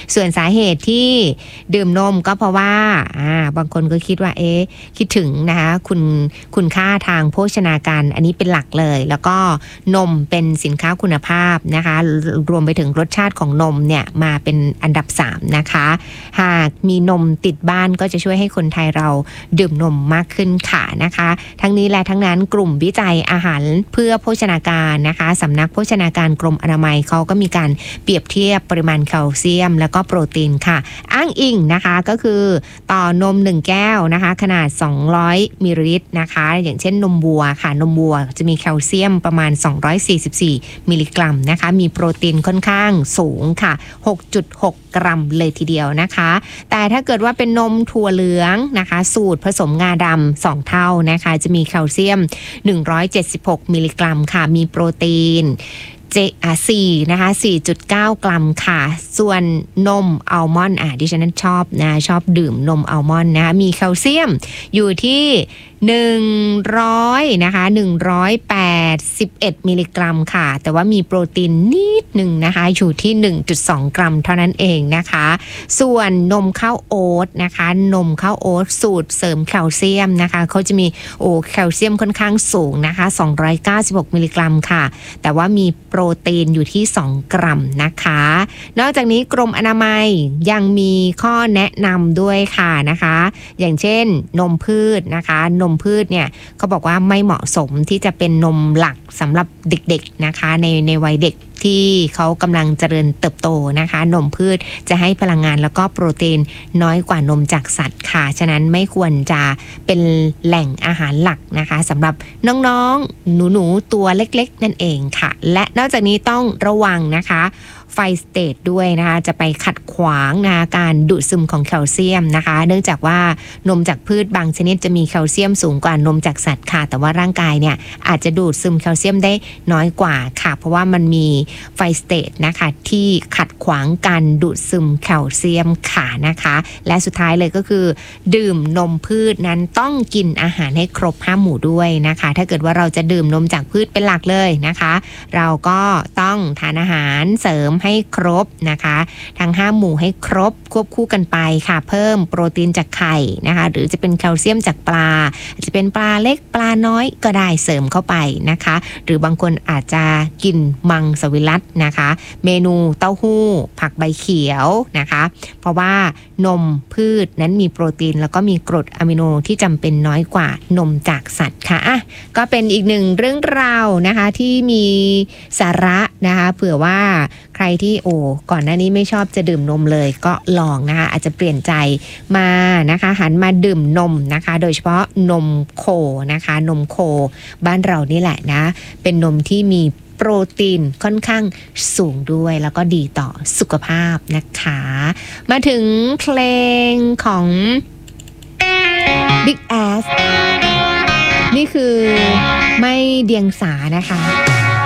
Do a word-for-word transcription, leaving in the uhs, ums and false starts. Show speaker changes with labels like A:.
A: ส่วนสาเหตุที่ดื่มนมก็เพราะว่าอ่าบางคนก็คิดว่าเอ๊ะคิดถึงนะคะคุณคุณค่าทางโภชนาการอันนี้เป็นหลักเลยแล้วก็นมเป็นสินค้าคุณภาพนะคะรวมไปถึงรสชาติของนมเนี่ยมาเป็นอันดับสามนะคะหากมีนมติดบ้านก็จะช่วยให้คนไทยเราดื่มนมมากขึ้นค่ะนะคะทั้งนี้และทั้งนั้นกลุ่มวิจัยอาหารเพื่อโภชนาการนะคะสำนักโภชนาการกรมอนามัยเขาก็มีการเปรียบเทียบปริมาณแคลเซียมแล้วก็โปรตีนค่ะอ้างอิงนะคะก็คือต่อนมหนึ่งแก้วนะคะขนาดสองร้อยมิลลิลิตรนะคะอย่างเช่นนมวัวค่ะนมวัวจะมีแคลเซียมประมาณสองร้อยสี่สิบสี่มิลลิกรัมนะคะมีโปรตีนค่อนข้างสูงค่ะ หกจุดหก กรัมเลยทีเดียวนะคะแต่ถ้าเกิดว่าเป็นนมถั่วเหลืองนะคะสูตรผสมงาดำสองเท่านะคะจะมีแคลเซียมหนึ่งร้อยเจ็ดสิบหกมิลลิกรัมค่ะมีโปรตีนเจอ่ะสี่นะคะ สี่จุดเก้า กรัมค่ะส่วนนมอัลมอนด์อ่ะดิฉันชอบนะชอบดื่มนมอัลมอนด์นะคะมีแคลเซียมอยู่ที่หนึ่งร้อยนะคะหนึ่งร้อยแปดสิบเอ็ดมิลลิกรัมค่ะแต่ว่ามีโปรตีนนิดหนึ่งนะคะอยู่ที่ หนึ่งจุดสอง กรัมเท่านั้นเองนะคะส่วนนมข้าวโอ๊ตนะคะนมข้าวโอ๊ตสูตรเสริมแคลเซียมนะคะเขาจะมีโอ้แคลเซียมค่อนข้างสูงนะคะสองร้อยเก้าสิบหกมิลลิกรัมค่ะแต่ว่ามีโปรตีนอยู่ที่สองกรัมนะคะนอกจากนี้กรมอนามัยยังมีข้อแนะนำด้วยค่ะนะคะอย่างเช่นนมพืชนะคะนมพืชเนี่ยเขาบอกว่าไม่เหมาะสมที่จะเป็นนมหลักสำหรับเด็กๆนะคะในในวัยเด็กที่เขากำลังเจริญเติบโตนะคะนมพืชจะให้พลังงานแล้วก็โปรตีนน้อยกว่านมจากสัตว์ค่ะฉะนั้นไม่ควรจะเป็นแหล่งอาหารหลักนะคะสำหรับน้องๆหนูๆตัวเล็กๆนั่นเองค่ะและนอกจากนี้ต้องระวังนะคะไฟสเตทด้วยนะคะจะไปขัดขวางนะคะการดูดซึมของแคลเซียมนะคะเนื่องจากว่านมจากพืชบางชนิดจะมีแคลเซียมสูงกว่านมจากสัตว์ค่ะแต่ว่าร่างกายเนี่ยอาจจะดูดซึมแคลเซียมได้น้อยกว่าค่ะเพราะว่ามันมีไฟสเตทนะคะที่ขัดขวางการดูดซึมแคลเซียมค่ะนะคะและสุดท้ายเลยก็คือดื่มนมพืชนั้นต้องกินอาหารให้ครบห้าหมู่ด้วยนะคะถ้าเกิดว่าเราจะดื่มนมจากพืชเป็นหลักเลยนะคะเราก็ต้องทานอาหารเสริมให้ครบนะคะทั้งห้าหมู่ให้ครบควบคู่กันไปค่ะเพิ่มโปรตีนจากไข่นะคะหรือจะเป็นแคลเซียมจากปลาจะเป็นปลาเล็กปลาน้อยก็ได้เสริมเข้าไปนะคะหรือบางคนอาจจะกินมังสวิรัตินะคะเมนูเต้าหู้ผักใบเขียวนะคะเพราะว่านมพืชนั้นมีโปรตีนแล้วก็มีกรดอะมิโนที่จำเป็นน้อยกว่านมจากสัตว์ค่ะอ่ะก็เป็นอีกหนึ่งเรื่องราวนะคะที่มีสาระนะคะเผื่อว่าใครที่โอ้ก่อนหน้านี้ไม่ชอบจะดื่มนมเลยก็ลองนะคะอาจจะเปลี่ยนใจมานะคะหันมาดื่มนมนะคะโดยเฉพาะนมโคนะคะนมโคบ้านเรานี่แหละนะเป็นนมที่มีโปรตีนค่อนข้างสูงด้วยแล้วก็ดีต่อสุขภาพนะคะมาถึงเพลงของ Big Ass นี่คือไม่เดียงสานะคะ